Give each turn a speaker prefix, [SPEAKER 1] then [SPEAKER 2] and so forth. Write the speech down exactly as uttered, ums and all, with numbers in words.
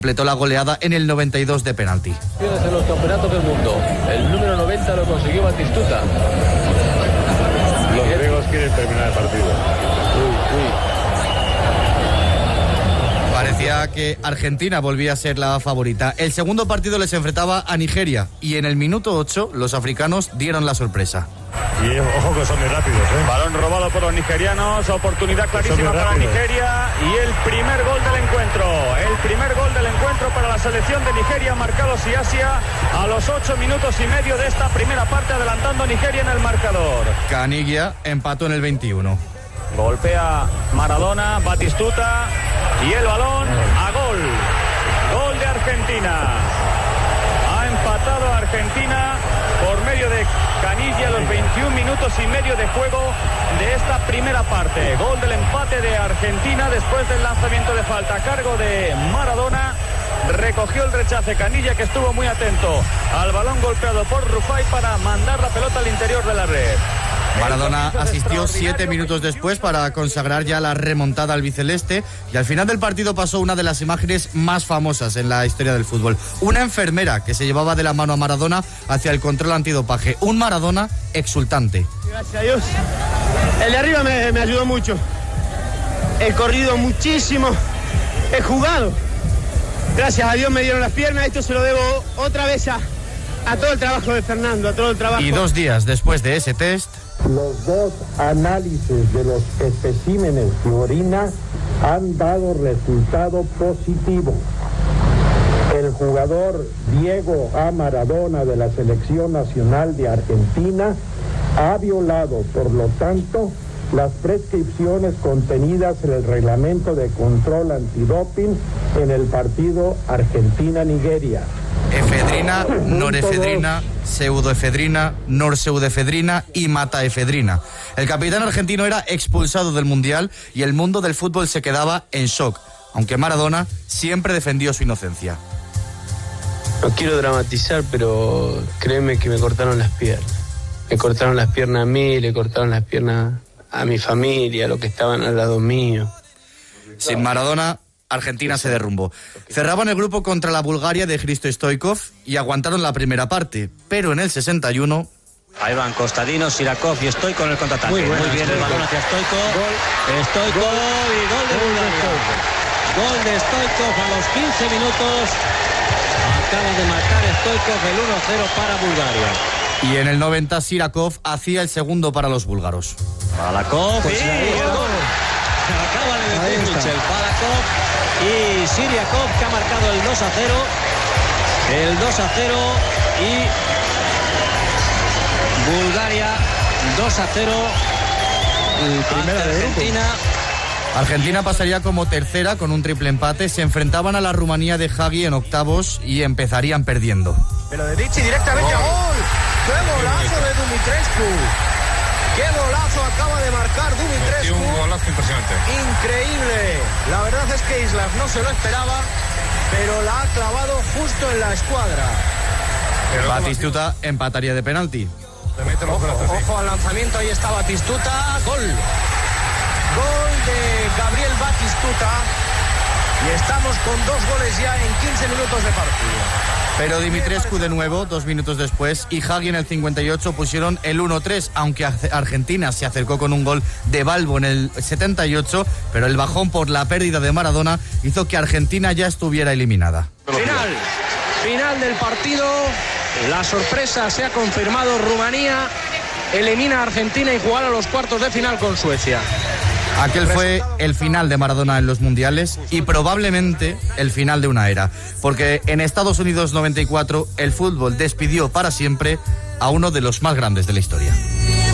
[SPEAKER 1] Completó la goleada en el noventa y dos de penalti.
[SPEAKER 2] En los campeonatos del mundo, el número noventa lo consiguió Batistuta.
[SPEAKER 3] Los griegos quieren terminar el partido. Uy, uy.
[SPEAKER 1] Parecía que Argentina volvía a ser la favorita. El segundo partido les enfrentaba a Nigeria y en el minuto ocho los africanos dieron la sorpresa.
[SPEAKER 3] Y ojo que son muy rápidos, ¿eh?
[SPEAKER 4] Balón robado por los nigerianos, oportunidad clarísima para Nigeria y el primer gol del encuentro. El primer gol del encuentro para la selección de Nigeria, marcado Asia a los ocho minutos y medio de esta primera parte, adelantando Nigeria en el marcador.
[SPEAKER 1] Caniggia empató en el veintiuno.
[SPEAKER 4] Golpea Maradona, Batistuta y el balón a gol. Gol de Argentina. Ha empatado Argentina por medio de Caniggia a los veintiún minutos y medio de juego de esta primera parte. Gol del empate de Argentina después del lanzamiento de falta a cargo de Maradona. Recogió el rechace Caniggia, que estuvo muy atento al balón golpeado por Rufai para mandar la pelota al interior de la red.
[SPEAKER 1] Maradona asistió siete minutos después para consagrar ya la remontada albiceleste y al final del partido pasó una de las imágenes más famosas en la historia del fútbol. Una enfermera que se llevaba de la mano a Maradona hacia el control antidopaje. Un Maradona exultante.
[SPEAKER 5] Gracias a Dios. El de arriba me, me ayudó mucho. He corrido muchísimo. He jugado. Gracias a Dios me dieron las piernas. Esto se lo debo otra vez a, a todo el trabajo de Fernando, a todo el trabajo.
[SPEAKER 1] Y dos días después de ese test...
[SPEAKER 6] Los dos análisis de los especímenes de orina han dado resultado positivo. El jugador Diego A. Maradona de la Selección Nacional de Argentina ha violado, por lo tanto, las prescripciones contenidas en el reglamento de control antidoping en el partido Argentina-Nigeria.
[SPEAKER 1] Efedrina, norefedrina, pseudoefedrina, norpseudoefedrina y mataefedrina. El capitán argentino era expulsado del Mundial y el mundo del fútbol se quedaba en shock, aunque Maradona siempre defendió su inocencia.
[SPEAKER 7] No quiero dramatizar, pero créeme que me cortaron las piernas. Me cortaron las piernas a mí, le cortaron las piernas a mi familia, a los que estaban al lado mío.
[SPEAKER 1] Sin Maradona, Argentina se derrumbó. Cerraban el grupo contra la Bulgaria de Hristo Stoichkov y aguantaron la primera parte, pero en el sesenta y uno...
[SPEAKER 8] Ahí van Costadino, Sirakov y Stoichkov en el contraataque. Muy, muy bien el balón hacia Stoichkov. Gol. Stoichkov gol. Y gol de Bulgaria. Gol de Stoichkov a los quince minutos. Acaba de marcar Stoichkov el uno a cero para Bulgaria.
[SPEAKER 1] Y en el noventa Sirakov hacía el segundo para los búlgaros.
[SPEAKER 8] Balakov y el gol. Acaba de decir Michel. Balakov y Sirakov, que ha marcado el dos a cero. El dos a cero y Bulgaria dos a cero.
[SPEAKER 1] Primera de
[SPEAKER 8] Argentina.
[SPEAKER 1] Argentina pasaría como tercera con un triple empate. Se enfrentaban a la Rumanía de Hagi en octavos y empezarían perdiendo.
[SPEAKER 9] Pero de Dichi directamente a gol. ¡Qué golazo de Dumitrescu! ¡Qué golazo acaba de marcar Dumitrescu!
[SPEAKER 3] Un golazo impresionante.
[SPEAKER 9] Increíble. La verdad es que Islas no se lo esperaba, pero la ha clavado justo en la escuadra.
[SPEAKER 1] Batistuta empataría de penalti.
[SPEAKER 9] Ojo, ojo al lanzamiento, ahí está Batistuta. Gol. Gol de Gabriel Batistuta. Y estamos con dos goles ya en quince minutos de partido.
[SPEAKER 1] Pero Dimitrescu de nuevo, dos minutos después, y Hagi en el cincuenta y ocho pusieron el uno tres, aunque Argentina se acercó con un gol de Balbo en el setenta y ocho, pero el bajón por la pérdida de Maradona hizo que Argentina ya estuviera eliminada.
[SPEAKER 4] Final, final del partido. La sorpresa se ha confirmado. Rumanía elimina a Argentina y jugará los cuartos de final con Suecia.
[SPEAKER 1] Aquel fue el final de Maradona en los mundiales y probablemente el final de una era, porque en Estados Unidos noventa y cuatro el fútbol despidió para siempre a uno de los más grandes de la historia.